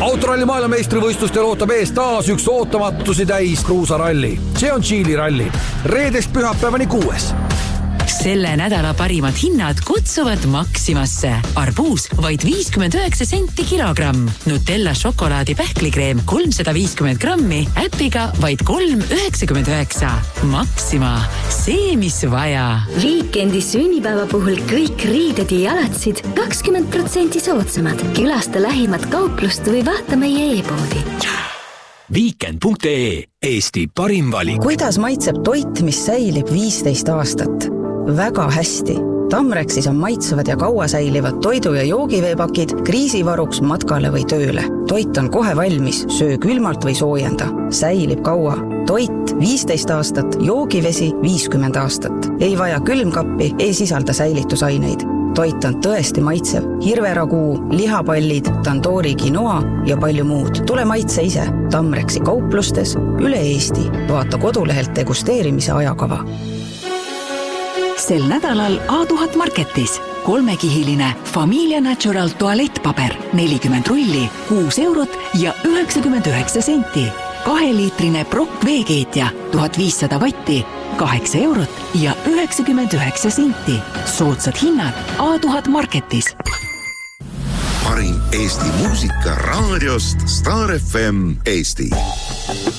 Autoralli maailmameistrivõistlustel ootab ees taas üks ootamatusi täis kruusaralli. See on Tšiili ralli. Reedest pühapäevani 6. Selle nädala parimad hinnad kutsuvad Maximasse. Arbuus vaid 59 senti kilogramm. Nutella šokolaadi pähklikreem 350 grammi. Äpiga vaid 3,99. Maxima. See, mis vaja. Viikendi sünnipäeva puhul kõik riided ja jalatsid 20% soodsamad. Külasta lähimat kauplust või vaata meie e-poodi. Weekend.ee. Eesti parim valik. Kuidas maitseb toit, mis säilib 15 aastat? Väga hästi. Tamrexis on maitsevad ja kaua säilivad toidu- ja joogiveepakid kriisivaruks matkale või tööle. Toit on kohe valmis, söö külmalt või soojenda. Säilib kaua. Toit 15 aastat, joogivesi 50 aastat. Ei vaja külmkappi, ei sisalda säilitusaineid. Toit on tõesti maitsev. Hirveraguu, lihapallid, tandoori quinoa ja palju muud. Tule maitse ise. Tamrexi kauplustes üle Eesti. Vaata kodulehelt degusteerimise ajakava. Sel nädalal A1000 Marketis 3-kihiline Familia Natural tualettpaber 40 rulli, 6 eurot ja 99 senti. 2-liitrine Brock veekeetja 1500 vatti, 8 eurot ja 99 senti. Soodsad hinnad A1000 Marketis. Parim Eesti muusika raadiost Star FM Eesti.